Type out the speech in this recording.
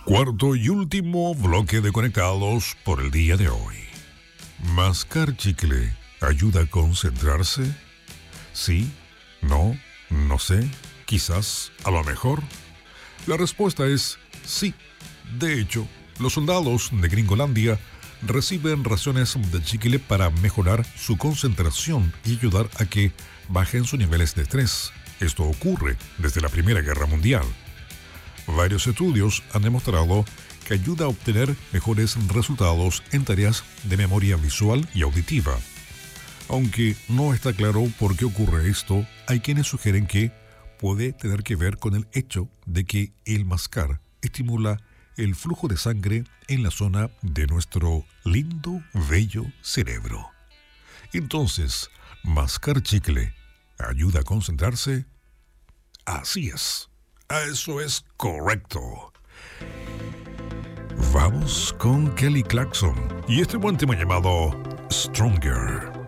Cuarto y último bloque de Conectados por el día de hoy. ¿Mascar chicle ayuda a concentrarse? ¿Sí? ¿No? ¿No sé? ¿Quizás? ¿A lo mejor? La respuesta es sí. De hecho, los soldados de Gringolandia reciben raciones de chicle para mejorar su concentración y ayudar a que bajen sus niveles de estrés. Esto ocurre desde la Primera Guerra Mundial. Varios estudios han demostrado que ayuda a obtener mejores resultados en tareas de memoria visual y auditiva. Aunque no está claro por qué ocurre esto, hay quienes sugieren que puede tener que ver con el hecho de que el mascar estimula el flujo de sangre en la zona de nuestro lindo, bello cerebro. Entonces, ¿mascar chicle ayuda a concentrarse? Así es. Eso es correcto. Vamos con Kelly Clarkson y este buen tema llamado Stronger.